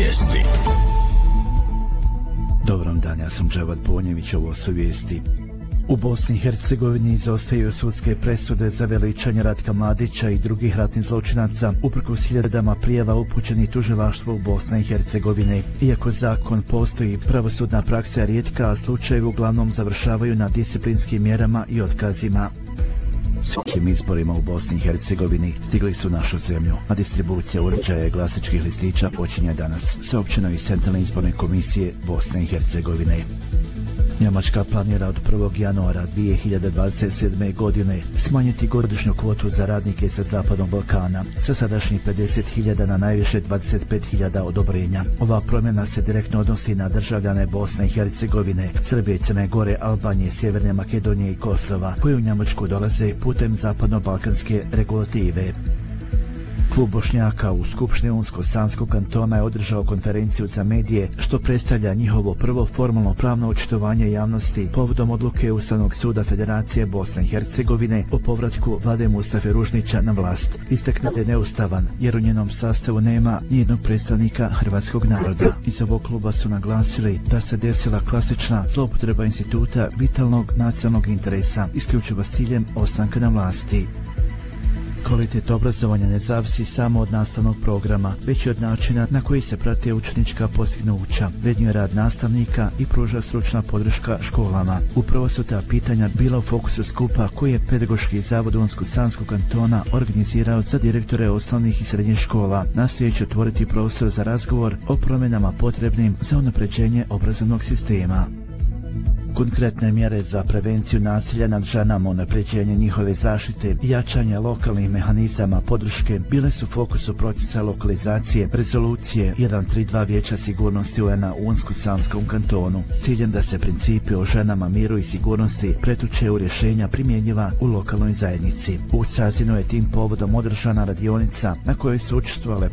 Vijesti. Dobar dan, ja sam Dževad Bonjević, ovo su vijesti. U Bosni i Hercegovini izostaju sudske presude za veličanje Ratka Mladića i drugih ratnih zločinaca, uprkos hiljadama prijava upućenih tužilaštvu u Bosni i Hercegovini. Iako zakon postoji, pravosudna praksa je rijetka, a slučajevi uglavnom završavaju na disciplinskim mjerama i otkazima. Svakim izborima u Bosni i Hercegovini stigli su našu zemlju, a distribucija uređaja glasačkih listića počinje danas, saopćeno iz Centralne izborne komisije Bosne i Hercegovine. Njemačka planira od 1. januara 2027. godine smanjiti godišnju kvotu za radnike sa Zapadnog Balkana sa sadašnjih 50.000 na najviše 25.000 odobrenja. Ova promjena se direktno odnosi na državljane Bosne i Hercegovine, Srbije, Crne Gore, Albanije, Sjeverne Makedonije i Kosova, koji u Njemačku dolaze putem zapadno-balkanske regulative. Klub Bošnjaka u Skupštini Unsko-Sanskog kantona je održao konferenciju za medije, što predstavlja njihovo prvo formalno pravno očitovanje javnosti povodom odluke Ustavnog suda Federacije Bosne i Hercegovine o povratku vlade Mustafe Ružnića na vlast. Istaknut je neustavan, jer u njenom sastavu nema nijednog predstavnika hrvatskog naroda. Iz ovog kluba su naglasili da se desila klasična zloupotreba instituta vitalnog nacionalnog interesa, isključivo s ciljem ostanka na vlasti. Kvalitet obrazovanja ne zavisi samo od nastavnog programa, već i od načina na koji se prate učenička postignuća, vrednuje rad nastavnika i pruža stručna podrška školama. Upravo su ta pitanja bila u fokusu skupa koji je Pedagoški zavod Unsko-Sanskog kantona organizirao za direktore osnovnih i srednjih škola, nastojeći otvoriti prostor za razgovor o promjenama potrebnim za unapređenje obrazovnog sistema. Konkretne mjere za prevenciju nasilja nad ženama, unapređenje njihove zaštite i jačanje lokalnih mehanizama podrške bile su fokusu procesa lokalizacije rezolucije 132 Vijeća sigurnosti UN-a u Unsko-Sanskom kantonu, s ciljem da se principi o ženama, miru i sigurnosti pretoče u rješenja primjenjiva u lokalnoj zajednici. U Cazinu je tim povodom održana radionica na kojoj su učestvovale